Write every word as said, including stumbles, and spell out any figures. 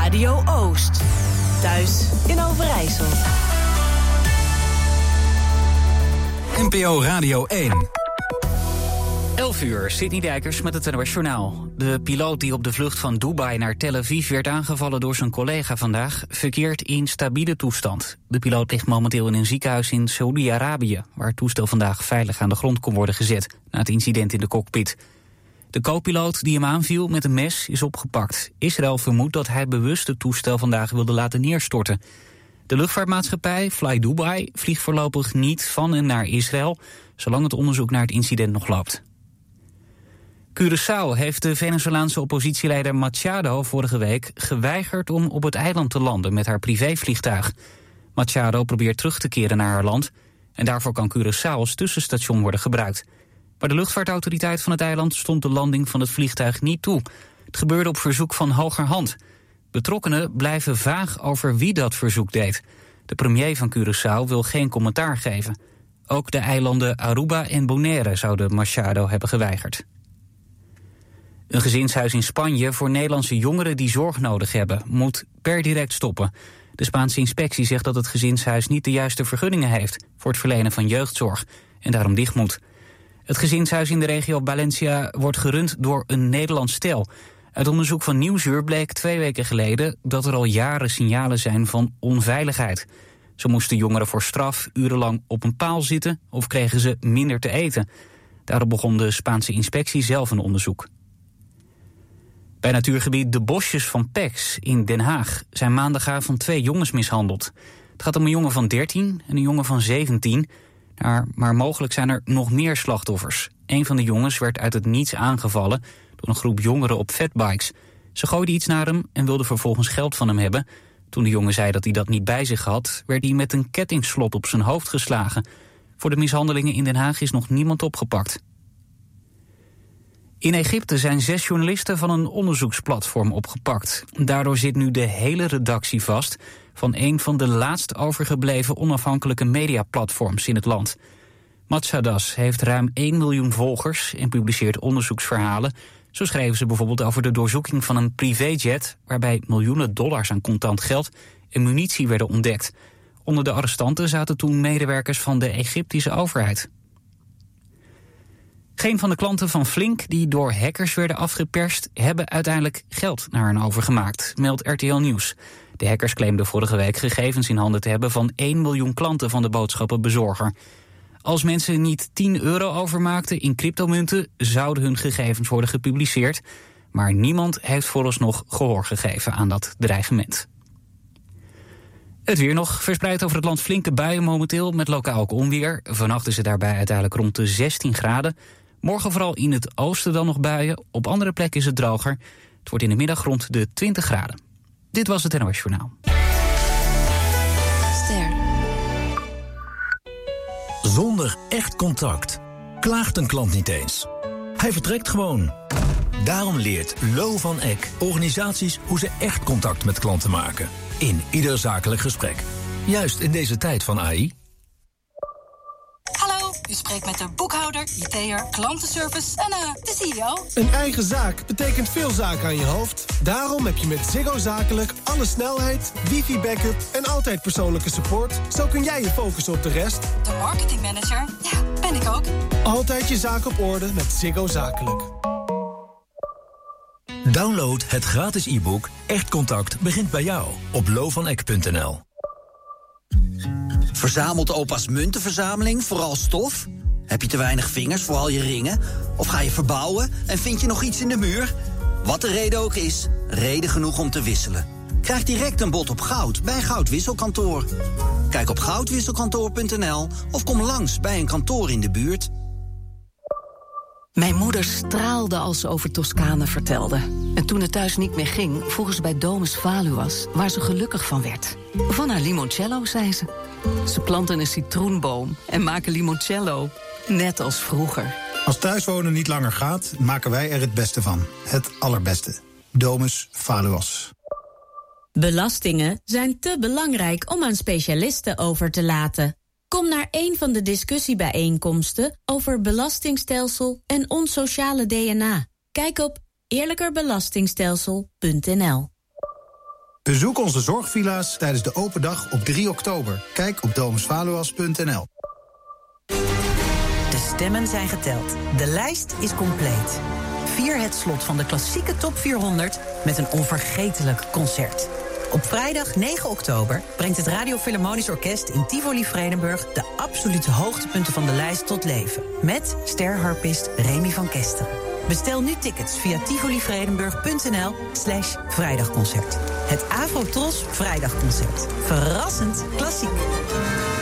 Radio Oost. Thuis in Overijssel. N P O Radio één. elf uur, Sidney Dijkers met het N O S Journaal. De piloot die op de vlucht van Dubai naar Tel Aviv werd aangevallen door zijn collega vandaag verkeert in stabiele toestand. De piloot ligt momenteel in een ziekenhuis in Saoedi-Arabië, waar het toestel vandaag veilig aan de grond kon worden gezet na het incident in de cockpit. De co-piloot die hem aanviel met een mes is opgepakt. Israël vermoedt dat hij bewust het toestel vandaag wilde laten neerstorten. De luchtvaartmaatschappij Fly Dubai vliegt voorlopig niet van en naar Israël, zolang het onderzoek naar het incident nog loopt. Curaçao heeft de Venezolaanse oppositieleider Machado vorige week geweigerd om op het eiland te landen met haar privévliegtuig. Machado probeert terug te keren naar haar land en daarvoor kan Curaçao als tussenstation worden gebruikt. Maar de luchtvaartautoriteit van het eiland stond de landing van het vliegtuig niet toe. Het gebeurde op verzoek van hogerhand. Betrokkenen blijven vaag over wie dat verzoek deed. De premier van Curaçao wil geen commentaar geven. Ook de eilanden Aruba en Bonaire zouden Machado hebben geweigerd. Een gezinshuis in Spanje voor Nederlandse jongeren die zorg nodig hebben moet per direct stoppen. De Spaanse inspectie zegt dat het gezinshuis niet de juiste vergunningen heeft voor het verlenen van jeugdzorg en daarom dicht moet. Het gezinshuis in de regio Valencia wordt gerund door een Nederlands stel. Uit onderzoek van Nieuwsuur bleek twee weken geleden dat er al jaren signalen zijn van onveiligheid. Zo moesten jongeren voor straf urenlang op een paal zitten of kregen ze minder te eten. Daarop begon de Spaanse inspectie zelf een onderzoek. Bij natuurgebied De Bosjes van Pex in Den Haag zijn maandagavond twee jongens mishandeld. Het gaat om een jongen van dertien en een jongen van zeventien... Maar mogelijk zijn er nog meer slachtoffers. Een van de jongens werd uit het niets aangevallen door een groep jongeren op fatbikes. Ze gooiden iets naar hem en wilden vervolgens geld van hem hebben. Toen de jongen zei dat hij dat niet bij zich had, werd hij met een kettingslot op zijn hoofd geslagen. Voor de mishandelingen in Den Haag is nog niemand opgepakt. In Egypte zijn zes journalisten van een onderzoeksplatform opgepakt. Daardoor zit nu de hele redactie vast van een van de laatst overgebleven onafhankelijke mediaplatforms in het land. Matsadas heeft ruim één miljoen volgers en publiceert onderzoeksverhalen. Zo schreven ze bijvoorbeeld over de doorzoeking van een privéjet waarbij miljoenen dollars aan contant geld en munitie werden ontdekt. Onder de arrestanten zaten toen medewerkers van de Egyptische overheid. Geen van de klanten van Flink die door hackers werden afgeperst hebben uiteindelijk geld naar hen overgemaakt, meldt R T L Nieuws. De hackers claimden vorige week gegevens in handen te hebben van één miljoen klanten van de boodschappenbezorger. Als mensen niet tien euro overmaakten in cryptomunten, zouden hun gegevens worden gepubliceerd. Maar niemand heeft vooralsnog gehoor gegeven aan dat dreigement. Het weer nog, verspreid over het land flinke buien momenteel met lokaal ook onweer. Vannacht is het daarbij uiteindelijk rond de zestien graden. Morgen vooral in het oosten dan nog buien. Op andere plekken is het droger. Het wordt in de middag rond de twintig graden. Dit was het N O S Journaal. Ster. Zonder echt contact klaagt een klant niet eens. Hij vertrekt gewoon. Daarom leert Lo van Eck organisaties hoe ze echt contact met klanten maken. In ieder zakelijk gesprek. Juist in deze tijd van A I. Hallo, u spreekt met de boekhouder, I T'er, klantenservice en uh, de C E O. Een eigen zaak betekent veel zaken aan je hoofd. Daarom heb je met Ziggo Zakelijk alle snelheid, wifi-backup en altijd persoonlijke support. Zo kun jij je focussen op de rest. De marketingmanager, ja, ben ik ook. Altijd je zaak op orde met Ziggo Zakelijk. Download het gratis e-book Echt Contact begint bij jou op lovanek punt n l. Verzamelt opa's muntenverzameling vooral stof? Heb je te weinig vingers voor al je ringen? Of ga je verbouwen en vind je nog iets in de muur? Wat de reden ook is, reden genoeg om te wisselen. Krijg direct een bod op goud bij Goudwisselkantoor. Kijk op goudwisselkantoor punt n l of kom langs bij een kantoor in de buurt. Mijn moeder straalde als ze over Toscane vertelde. En toen het thuis niet meer ging, vroegen ze bij Domus Valuas, waar ze gelukkig van werd. Van haar limoncello, zei ze. Ze planten een citroenboom en maken limoncello, net als vroeger. Als thuiswonen niet langer gaat, maken wij er het beste van. Het allerbeste. Domus Valuas. Belastingen zijn te belangrijk om aan specialisten over te laten. Kom naar een van de discussiebijeenkomsten over belastingstelsel en ons sociale D N A. Kijk op eerlijkerbelastingstelsel punt n l. Bezoek onze zorgvilla's tijdens de open dag op drie oktober. Kijk op domus valuas punt n l. De stemmen zijn geteld. De lijst is compleet. Vier het slot van de klassieke top vierhonderd met een onvergetelijk concert. Op vrijdag negen oktober brengt het Radio Philharmonisch Orkest in Tivoli Vredenburg de absolute hoogtepunten van de lijst tot leven. Met sterharpist Remy van Kesteren. Bestel nu tickets via tivolivredenburg punt n l slash vrijdagconcert. Het Afro Tros Vrijdagconcert. Verrassend klassiek.